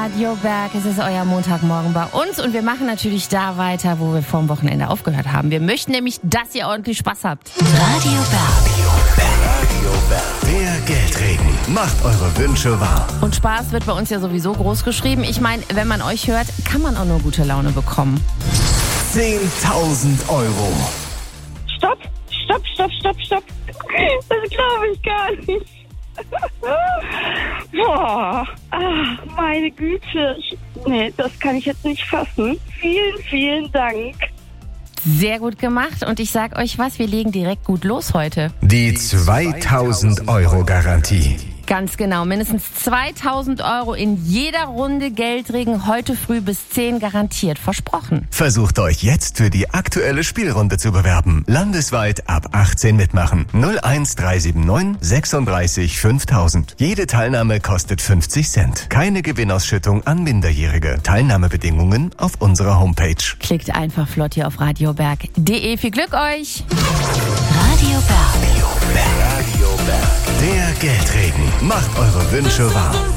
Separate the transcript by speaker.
Speaker 1: Radio Berg. Es ist euer Montagmorgen bei uns und wir machen natürlich da weiter, wo wir vorm Wochenende aufgehört haben. Wir möchten nämlich, dass ihr ordentlich Spaß habt.
Speaker 2: Radio Berg.
Speaker 3: Der Geldregen macht eure Wünsche wahr.
Speaker 1: Und Spaß wird bei uns ja sowieso groß geschrieben. Ich meine, wenn man euch hört, kann man auch nur gute Laune bekommen.
Speaker 3: 10.000 Euro.
Speaker 4: Stopp. Das glaube ich gar nicht. Boah, meine Güte. Das kann ich jetzt nicht fassen. Vielen, vielen Dank.
Speaker 1: Sehr gut gemacht und ich sag euch was, wir legen direkt gut los heute.
Speaker 3: Die 2.000 Euro Garantie.
Speaker 1: Ganz genau, mindestens 2.000 Euro in jeder Runde Geldregen heute früh bis 10 garantiert, versprochen.
Speaker 3: Versucht euch jetzt für die aktuelle Spielrunde zu bewerben. Landesweit ab 18 mitmachen. 01379 36 5000. Jede Teilnahme kostet 50 Cent. Keine Gewinnausschüttung an Minderjährige. Teilnahmebedingungen auf unserer Homepage.
Speaker 1: Klickt einfach flott hier auf radioberg.de. Viel Glück euch!
Speaker 2: Radio Berg.
Speaker 3: Der Geldregen macht eure Wünsche wahr.